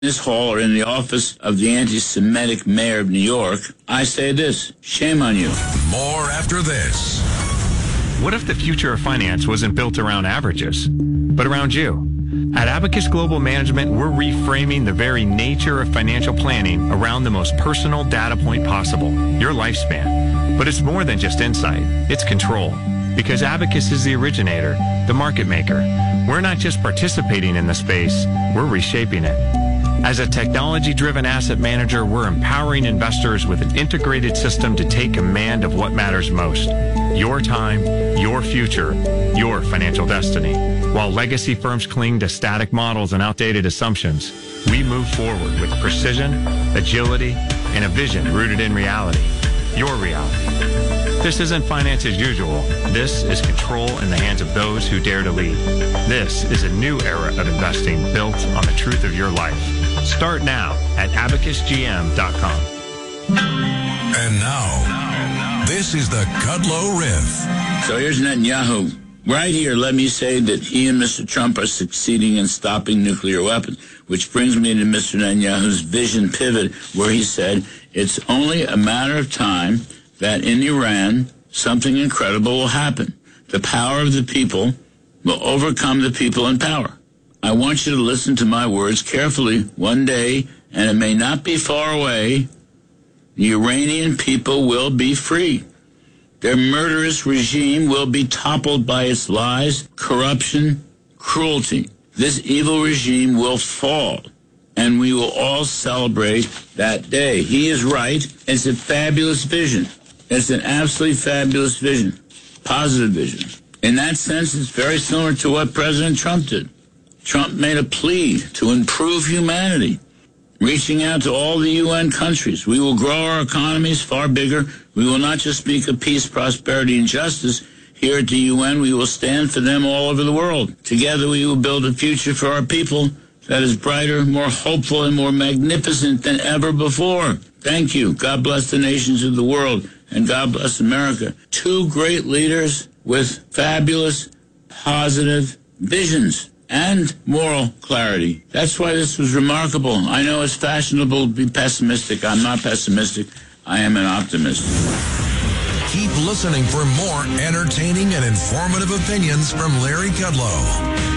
this hall or in the office of the anti-Semitic mayor of New York, I say this: shame on you. More after this. What if the future of finance wasn't built around averages, but around you? At Abacus Global Management, we're reframing the very nature of financial planning around the most personal data point possible, your lifespan. But it's more than just insight, it's control. Because Abacus is the originator, the market maker. We're not just participating in the space, we're reshaping it. As a technology-driven asset manager, we're empowering investors with an integrated system to take command of what matters most: your time, your future, your financial destiny. While legacy firms cling to static models and outdated assumptions, we move forward with precision, agility, and a vision rooted in reality. Your reality. This isn't finance as usual. This is control in the hands of those who dare to lead. This is a new era of investing built on the truth of your life. Start now at abacusgm.com. And now, this is the Kudlow Riff. So here's Netanyahu. Right here, let me say that he and Mr. Trump are succeeding in stopping nuclear weapons, which brings me to Mr. Netanyahu's vision pivot, where he said it's only a matter of time that in Iran, something incredible will happen. The power of the people will overcome the people in power. I want you to listen to my words carefully. One day, and it may not be far away, the Iranian people will be free. Their murderous regime will be toppled by its lies, corruption, cruelty. This evil regime will fall, and we will all celebrate that day. He is right. It's a fabulous vision. It's an absolutely fabulous vision, positive vision. In that sense, it's very similar to what President Trump did. Trump made a plea to improve humanity, reaching out to all the UN countries. We will grow our economies far bigger. We will not just speak of peace, prosperity, and justice. Here at the UN, we will stand for them all over the world. Together, we will build a future for our people that is brighter, more hopeful, and more magnificent than ever before. Thank you. God bless the nations of the world, and God bless America. Two great leaders with fabulous, positive visions and moral clarity. That's why this was remarkable. I know it's fashionable to be pessimistic. I'm not pessimistic. I am an optimist. Keep listening for more entertaining and informative opinions from Larry Kudlow.